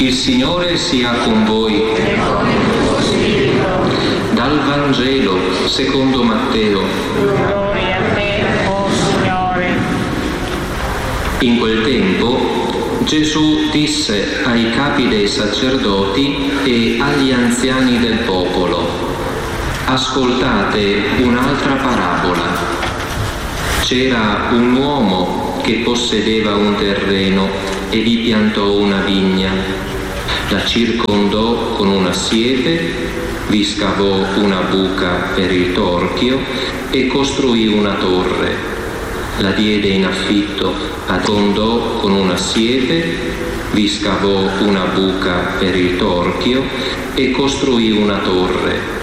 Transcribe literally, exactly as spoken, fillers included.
Il Signore sia con voi. Dal Vangelo secondo Matteo. Gloria a te, o Signore. In quel tempo Gesù disse ai capi dei sacerdoti e agli anziani del popolo: ascoltate un'altra parabola. C'era un uomo che possedeva un terreno e vi piantò una vigna. La circondò con una siepe, vi scavò una buca per il torchio e costruì una torre. La diede in affitto, circondò con una siepe, vi scavò una buca per il torchio e costruì una torre.